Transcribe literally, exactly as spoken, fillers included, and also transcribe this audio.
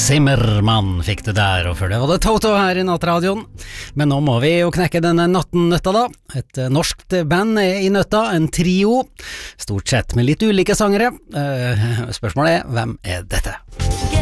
Zimmermann fikk du der, og før det var det Toto her i Nattradioen. Men nå må vi jo knekke denne nattennøtta da. Et eh, norskt band er i nøtta, en trio, stort sett med litt ulike sangere. Eh, spørsmålet er, hvem er dette?